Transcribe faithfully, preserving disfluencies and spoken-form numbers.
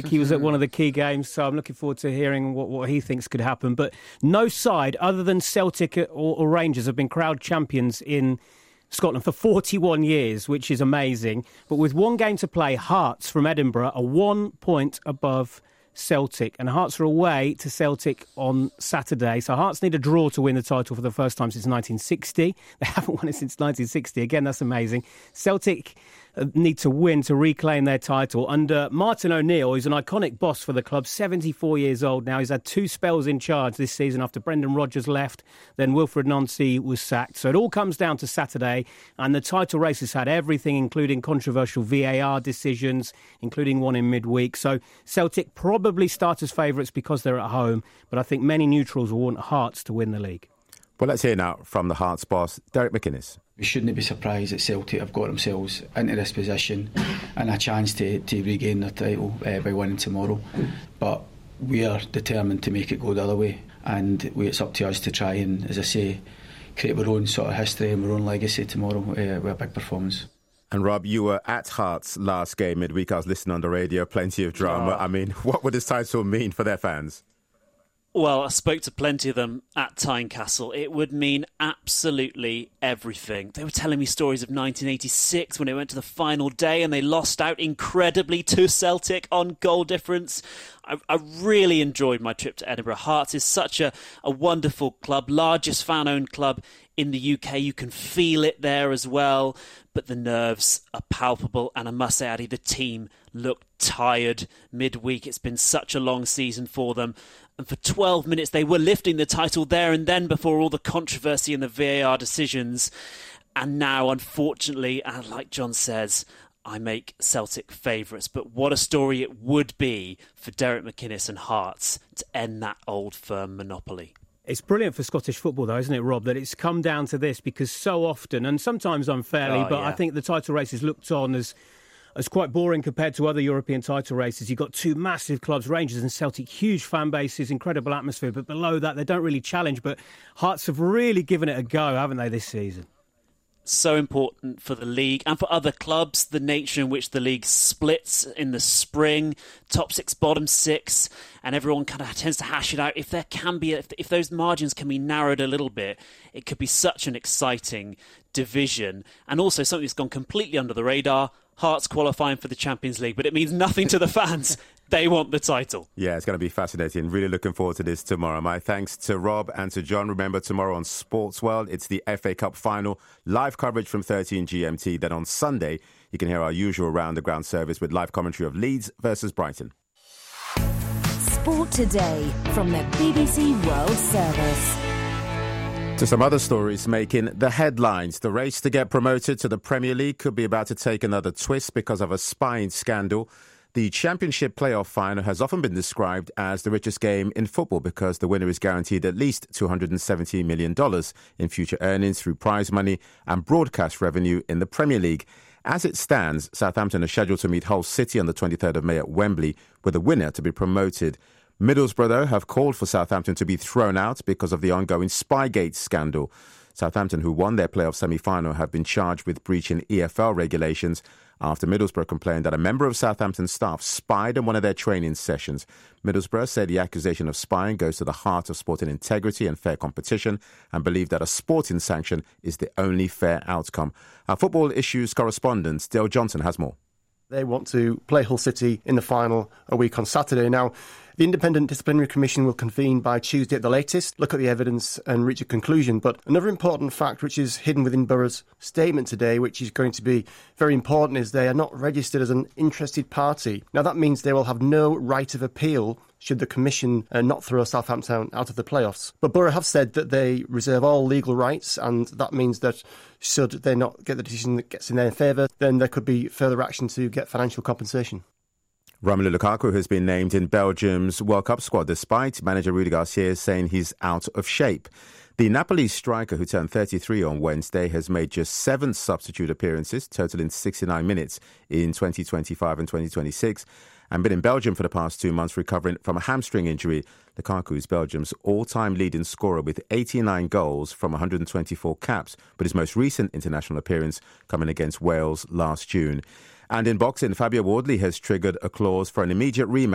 week. He was at one of the key games, so I'm looking forward to hearing what, what he thinks could happen. But no side other than Celtic or, or Rangers have been crowd champions in Scotland for forty-one years, which is amazing. But with one game to play, Hearts from Edinburgh are one point above Celtic, and Hearts are away to Celtic on Saturday. So Hearts need a draw to win the title for the first time since nineteen sixty. They haven't won it since nineteen sixty. Again, that's amazing. Celtic need to win to reclaim their title under Martin O'Neill, who's an iconic boss for the club, seventy-four years old now. He's had two spells in charge this season after Brendan Rodgers left, then Wilfred Nancy was sacked. So it all comes down to Saturday, and the title race has had everything, including controversial V A R decisions, including one in midweek. So Celtic probably start as favourites because they're at home, but I think many neutrals will want Hearts to win the league. Well, let's hear now from the Hearts boss, Derek McInnes. We shouldn't be surprised that Celtic have got themselves into this position and a chance to, to regain their title uh, by winning tomorrow. But we are determined to make it go the other way, and we, it's up to us to try and, as I say, create our own sort of history and our own legacy tomorrow uh, with a big performance. And Rob, you were at Hearts last game midweek. I was listening on the radio, plenty of drama. Oh. I mean, what would this title mean for their fans? Well, I spoke to plenty of them at Tynecastle. It would mean absolutely everything. They were telling me stories of nineteen eighty-six when they went to the final day and they lost out incredibly to Celtic on goal difference. I, I really enjoyed my trip to Edinburgh. Hearts is such a, a wonderful club, largest fan-owned club in the U K. You can feel it there as well. But the nerves are palpable. And I must say, Addy, the team looked tired midweek. It's been such a long season for them. And for twelve minutes, they were lifting the title there and then before all the controversy and the V A R decisions. And now, unfortunately, and like John says, I make Celtic favourites. But what a story it would be for Derek McInnes and Hearts to end that old firm monopoly. It's brilliant for Scottish football, though, isn't it, Rob, that it's come down to this because so often, and sometimes unfairly, oh, but yeah. I think the title race is looked on as... It's quite boring compared to other European title races. You've got two massive clubs, Rangers and Celtic, huge fan bases, incredible atmosphere. But below that, they don't really challenge. But Hearts have really given it a go, haven't they, this season? So important for the league and for other clubs, the nature in which the league splits in the spring, top six, bottom six, and everyone kind of tends to hash it out. If there can be, if, if those margins can be narrowed a little bit, it could be such an exciting division. And also something that's gone completely under the radar, Hearts qualifying for the Champions League, but it means nothing to the fans. They want the title. Yeah, it's going to be fascinating. Really looking forward to this tomorrow. My thanks to Rob and to John. Remember, tomorrow on Sports World, it's the F A Cup final. Live coverage from thirteen G M T. Then on Sunday, you can hear our usual round-the-ground service with live commentary of Leeds versus Brighton. Sport Today from the B B C World Service. To some other stories making the headlines. The race to get promoted to the Premier League could be about to take another twist because of a spying scandal. The Championship playoff final has often been described as the richest game in football because the winner is guaranteed at least two hundred seventy million dollars in future earnings through prize money and broadcast revenue in the Premier League. As it stands, Southampton are scheduled to meet Hull City on the twenty-third of May at Wembley, with the winner to be promoted. Middlesbrough, though, have called for Southampton to be thrown out because of the ongoing Spygate scandal. Southampton, who won their playoff semi-final, have been charged with breaching E F L regulations after Middlesbrough complained that a member of Southampton staff spied on one of their training sessions. Middlesbrough said the accusation of spying goes to the heart of sporting integrity and fair competition and believe that a sporting sanction is the only fair outcome. Our football issues correspondent, Dale Johnson, has more. They want to play Hull City in the final a week on Saturday. Now, the Independent Disciplinary Commission will convene by Tuesday at the latest, look at the evidence and reach a conclusion. But another important fact which is hidden within Borough's statement today, which is going to be very important, is they are not registered as an interested party. Now, that means they will have no right of appeal should the Commission uh, not throw Southampton out of the playoffs. But Borough have said that they reserve all legal rights, and that means that should they not get the decision that gets in their favour, then there could be further action to get financial compensation. Romelu Lukaku has been named in Belgium's World Cup squad despite manager Rudi Garcia saying he's out of shape. The Napoli striker, who turned thirty-three on Wednesday, has made just seven substitute appearances, totaling sixty-nine minutes in twenty twenty-five and twenty twenty-six, and been in Belgium for the past two months recovering from a hamstring injury. Lukaku is Belgium's all-time leading scorer with eighty-nine goals from one hundred twenty-four caps, but his most recent international appearance coming against Wales last June. And in boxing, Fabio Wardley has triggered a clause for an immediate rematch